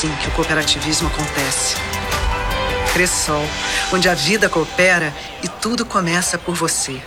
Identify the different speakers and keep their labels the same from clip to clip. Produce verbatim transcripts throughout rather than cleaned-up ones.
Speaker 1: assim que o cooperativismo acontece. Cressol, onde a vida coopera e tudo começa por você.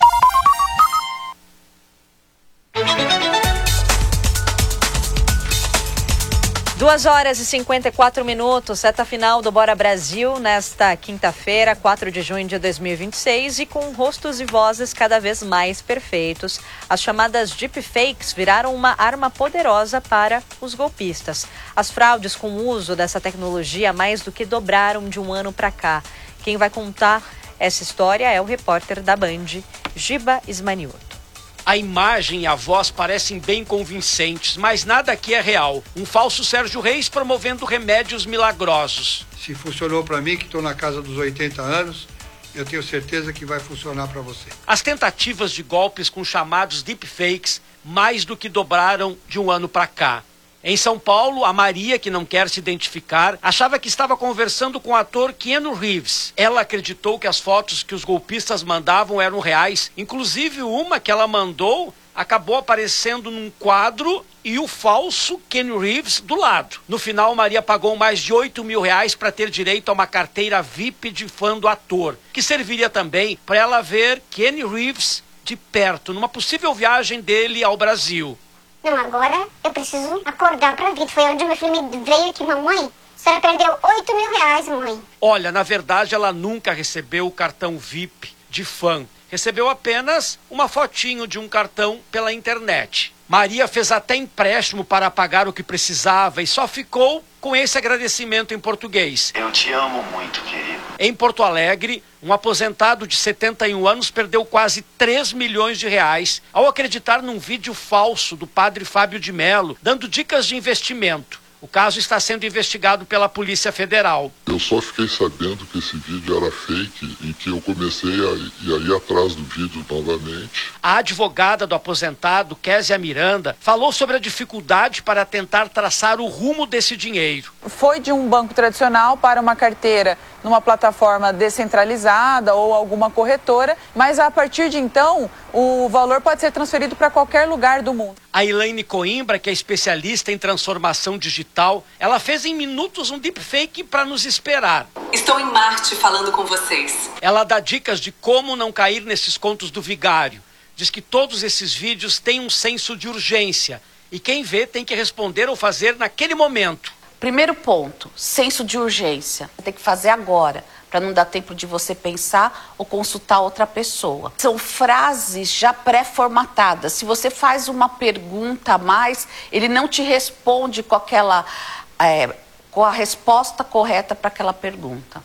Speaker 2: Duas horas e cinquenta e quatro minutos, reta final do Bora Brasil, nesta quinta-feira, quatro de junho de dois mil e vinte e seis, e com rostos e vozes cada vez mais perfeitos. As chamadas deepfakes viraram uma arma poderosa para os golpistas. As fraudes com o uso dessa tecnologia mais do que dobraram de um ano para cá. Quem vai contar essa história é o repórter da Band, Giba Ismanioto.
Speaker 3: A imagem e a voz parecem bem convincentes, mas nada aqui é real. Um falso Sérgio Reis promovendo remédios milagrosos.
Speaker 4: Se funcionou para mim, que estou na casa dos oitenta anos, eu tenho certeza que vai funcionar para você.
Speaker 3: As tentativas de golpes com chamados deepfakes mais do que dobraram de um ano para cá. Em São Paulo, a Maria, que não quer se identificar, achava que estava conversando com o ator Keanu Reeves. Ela acreditou que as fotos que os golpistas mandavam eram reais. Inclusive, uma que ela mandou acabou aparecendo num quadro e o falso Keanu Reeves do lado. No final, Maria pagou mais de oito mil reais para ter direito a uma carteira V I P de fã do ator, que serviria também para ela ver Keanu Reeves de perto, numa possível viagem dele ao Brasil.
Speaker 5: Não, agora eu preciso acordar pra vida. Foi onde meu filho me veio aqui, mamãe. A senhora perdeu oito mil reais, mãe.
Speaker 3: Olha, na verdade, ela nunca recebeu o cartão V I P de fã. Recebeu apenas uma fotinho de um cartão pela internet. Maria fez até empréstimo para pagar o que precisava e só ficou com esse agradecimento em português.
Speaker 6: Eu te amo muito, querido.
Speaker 3: Em Porto Alegre, um aposentado de setenta e um anos perdeu quase três milhões de reais ao acreditar num vídeo falso do padre Fábio de Mello, dando dicas de investimento. O caso está sendo investigado pela Polícia Federal.
Speaker 7: Eu só fiquei sabendo que esse vídeo era fake e que eu comecei a ir atrás do vídeo novamente.
Speaker 3: A advogada do aposentado, Késia Miranda, falou sobre a dificuldade para tentar traçar o rumo desse dinheiro.
Speaker 8: Foi de um banco tradicional para uma carteira numa plataforma descentralizada ou alguma corretora, mas a partir de então o valor pode ser transferido para qualquer lugar do mundo.
Speaker 3: A Elaine Coimbra, que é especialista em transformação digital, ela fez em minutos um deepfake para nos esperar.
Speaker 9: Estou em Marte falando com vocês.
Speaker 3: Ela dá dicas de como não cair nesses contos do vigário. Diz que todos esses vídeos têm um senso de urgência e quem vê tem que responder ou fazer naquele momento.
Speaker 10: Primeiro ponto, senso de urgência. Tem que fazer agora, para não dar tempo de você pensar ou consultar outra pessoa. São frases já pré-formatadas. Se você faz uma pergunta a mais, ele não te responde com aquela, é, com a resposta correta para aquela pergunta.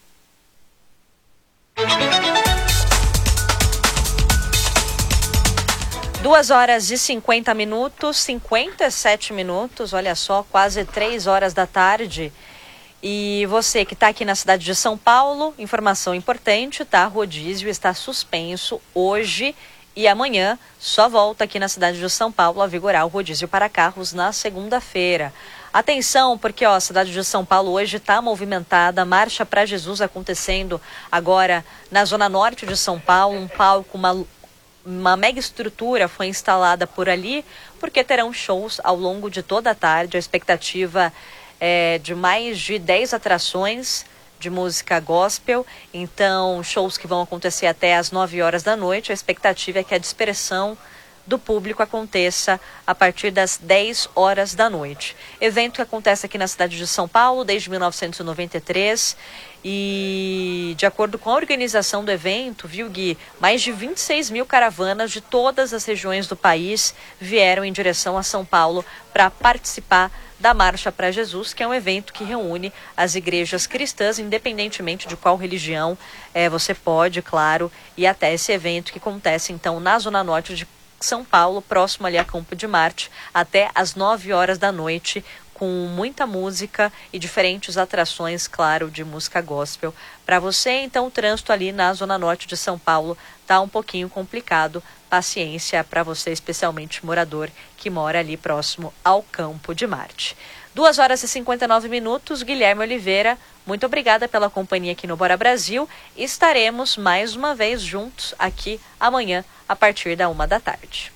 Speaker 2: Duas horas e cinquenta minutos, cinquenta e sete minutos, olha só, quase três horas da tarde. E você que está aqui na cidade de São Paulo, informação importante, tá? Rodízio está suspenso hoje e amanhã, só volta aqui na cidade de São Paulo a vigorar o rodízio para carros na segunda-feira. Atenção, porque ó, a cidade de São Paulo hoje está movimentada, Marcha para Jesus acontecendo agora na zona norte de São Paulo, um palco, uma Uma mega estrutura foi instalada por ali, porque terão shows ao longo de toda a tarde. A expectativa é de mais de dez atrações de música gospel. Então, shows que vão acontecer até às nove horas da noite. A expectativa é que a dispersão do público aconteça a partir das dez horas da noite. Evento que acontece aqui na cidade de São Paulo desde mil novecentos e noventa e três. E, de acordo com a organização do evento, viu, Gui, mais de vinte e seis mil caravanas de todas as regiões do país vieram em direção a São Paulo para participar da Marcha para Jesus, que é um evento que reúne as igrejas cristãs, independentemente de qual religião é, você pode, claro, ir até esse evento que acontece, então, na Zona Norte de São Paulo, próximo ali a Campo de Marte, até às nove horas da noite, com muita música e diferentes atrações, claro, de música gospel. Para você, então, o trânsito ali na Zona Norte de São Paulo tá um pouquinho complicado. Paciência para você, especialmente morador que mora ali próximo ao Campo de Marte. duas horas e cinquenta e nove minutos, Guilherme Oliveira, muito obrigada pela companhia aqui no Bora Brasil. Estaremos mais uma vez juntos aqui amanhã, a partir da uma da tarde.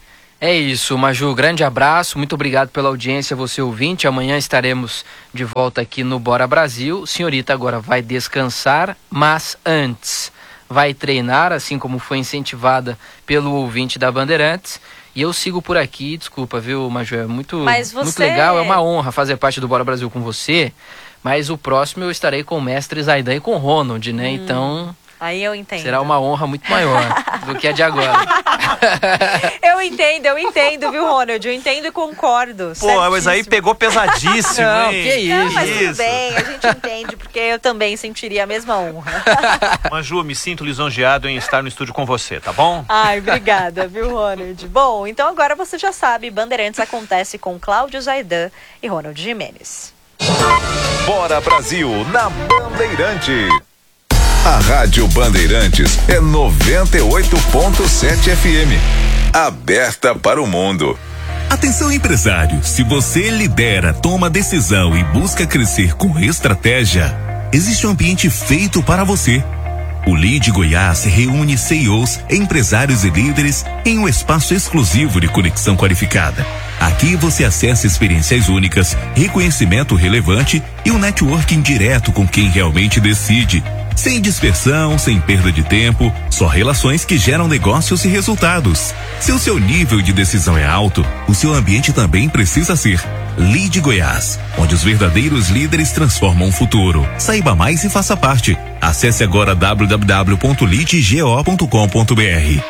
Speaker 11: É isso, Maju, grande abraço, muito obrigado pela audiência, você ouvinte. Amanhã estaremos de volta aqui no Bora Brasil. Senhorita agora vai descansar, mas antes vai treinar, assim como foi incentivada pelo ouvinte da Bandeirantes. E eu sigo por aqui, desculpa, viu, Maju? É muito, você... muito legal, é uma honra fazer parte do Bora Brasil com você. Mas o próximo eu estarei com o mestre Zaidan e com o Ronald, né? Hum, então...
Speaker 2: Aí eu entendo.
Speaker 11: Será uma honra muito maior do que a de agora.
Speaker 2: Eu entendo, eu entendo, viu, Ronald? Eu entendo e concordo.
Speaker 12: Pô, certíssimo. Mas aí pegou pesadíssimo,
Speaker 11: Não,
Speaker 12: hein?
Speaker 11: que isso.
Speaker 2: Não, mas
Speaker 12: isso.
Speaker 2: tudo bem, a gente entende, porque eu também sentiria a mesma honra.
Speaker 12: Maju, me sinto lisonjeado em estar no estúdio com você, tá bom?
Speaker 2: Ai, obrigada, viu, Ronald? Bom, então agora você já sabe, Bandeirantes acontece com Cláudio Zaidan e Ronald Gimenez.
Speaker 13: Bora Brasil, na Bandeirante. A Rádio Bandeirantes é noventa e oito ponto sete F M. Aberta para o mundo.
Speaker 14: Atenção, empresário, se você lidera, toma decisão e busca crescer com estratégia, existe um ambiente feito para você. O Lead Goiás reúne C E Os, empresários e líderes em um espaço exclusivo de conexão qualificada. Aqui você acessa experiências únicas, reconhecimento relevante e um networking direto com quem realmente decide. Sem dispersão, sem perda de tempo, só relações que geram negócios e resultados. Se o seu nível de decisão é alto, o seu ambiente também precisa ser. Lead Goiás, onde os verdadeiros líderes transformam o futuro. Saiba mais e faça parte. Acesse agora w w w ponto lead go ponto com ponto b r.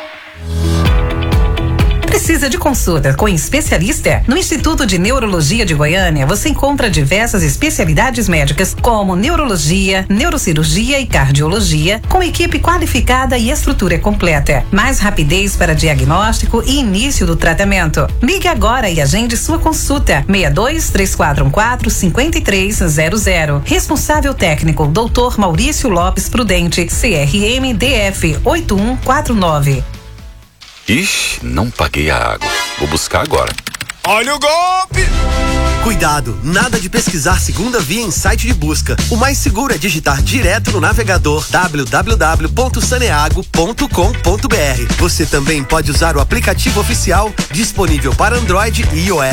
Speaker 15: Precisa de consulta com especialista? No Instituto de Neurologia de Goiânia, você encontra diversas especialidades médicas como neurologia, neurocirurgia e cardiologia, com equipe qualificada e estrutura completa. Mais rapidez para diagnóstico e início do tratamento. Ligue agora e agende sua consulta. seis dois, três quatro um quatro, cinco três zero zero. Responsável técnico, doutor Maurício Lopes Prudente, C R M D F oito um quatro nove.
Speaker 16: Ixi, não paguei a água. Vou buscar agora.
Speaker 17: Olha o golpe! Cuidado, nada de pesquisar segunda via em site de busca. O mais seguro é digitar direto no navegador w w w ponto saneago ponto com ponto b r. Você também pode usar o aplicativo oficial disponível para Android e iOS.